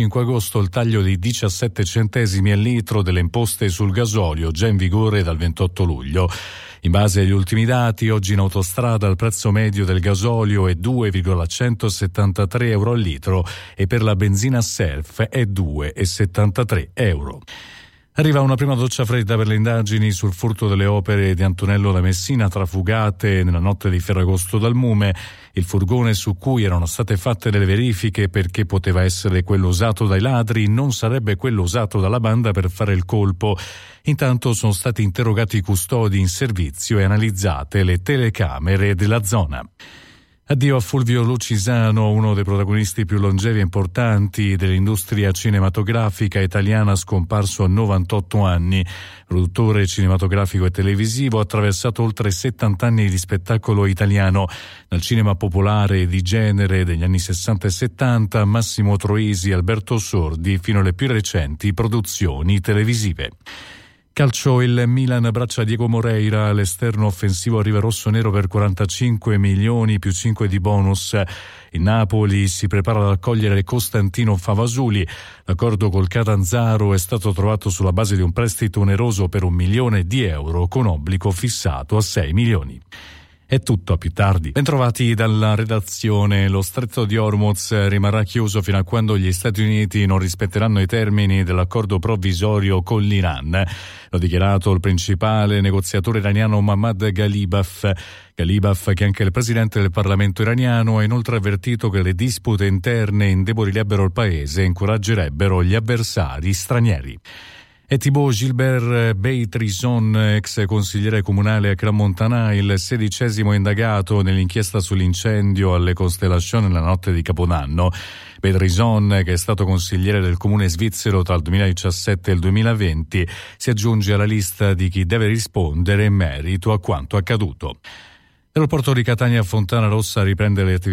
25 agosto il taglio di 17 centesimi al litro delle imposte sul gasolio, già in vigore dal 28 luglio. In base agli ultimi dati, oggi in autostrada il prezzo medio del gasolio è 2,173 euro al litro e per la benzina self è 2,73 euro. Arriva una prima doccia fredda per le indagini sul furto delle opere di Antonello da Messina trafugate nella notte di Ferragosto dal Mume. Il furgone su cui erano state fatte delle verifiche perché poteva essere quello usato dai ladri non sarebbe quello usato dalla banda per fare il colpo. Intanto sono stati interrogati i custodi in servizio e analizzate le telecamere della zona. Addio a Fulvio Lucisano, uno dei protagonisti più longevi e importanti dell'industria cinematografica italiana, scomparso a 98 anni. Produttore cinematografico e televisivo, ha attraversato oltre 70 anni di spettacolo italiano, dal cinema popolare e di genere degli anni 60 e 70, Massimo Troisi, Alberto Sordi, fino alle più recenti produzioni televisive. Calcio, il Milan abbraccia Diego Moreira, l'esterno offensivo arriva rosso-nero per 45 milioni più 5 di bonus. Il Napoli si prepara ad accogliere Costantino Favasuli. L'accordo col Catanzaro è stato trovato sulla base di un prestito oneroso per 1 milione di euro con obbligo fissato a 6 milioni. È tutto, a più tardi. Bentrovati dalla redazione. Lo stretto di Hormuz rimarrà chiuso fino a quando gli Stati Uniti non rispetteranno i termini dell'accordo provvisorio con l'Iran. L'ha dichiarato il principale negoziatore iraniano Mohammad Ghalibaf. Ghalibaf, che è anche il presidente del Parlamento iraniano, ha inoltre avvertito che le dispute interne indebolirebbero il paese e incoraggerebbero gli avversari stranieri. E Thibaut Gilbert Beytrison, ex consigliere comunale a Crans-Montana, il 16° indagato nell'inchiesta sull'incendio alle Costellazioni nella notte di Capodanno. Beytrison, che è stato consigliere del comune svizzero tra il 2017 e il 2020, si aggiunge alla lista di chi deve rispondere in merito a quanto accaduto. L'aeroporto di Catania Fontana Rossa riprende le attività